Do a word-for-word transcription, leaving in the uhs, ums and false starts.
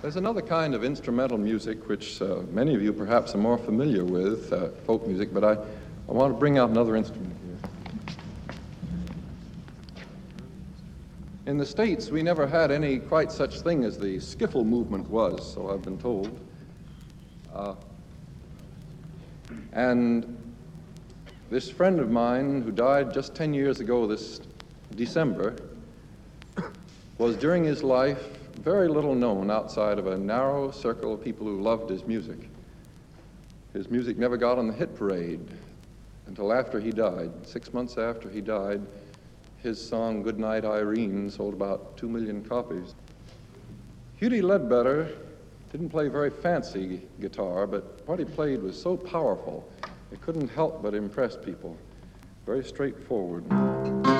There's another kind of instrumental music which uh, many of you perhaps are more familiar with, uh, folk music, but I, I want to bring out another instrument here. In the States, we never had any quite such thing as the skiffle movement was, so I've been told. Uh, and this friend of mine who died just ten years ago this December was during his life very little known outside of a narrow circle of people who loved his music. His music never got on the hit parade until after he died. Six months after he died, his song, Goodnight Irene, sold about two million copies. Hughie Ledbetter didn't play very fancy guitar, but what he played was so powerful, it couldn't help but impress people. Very straightforward.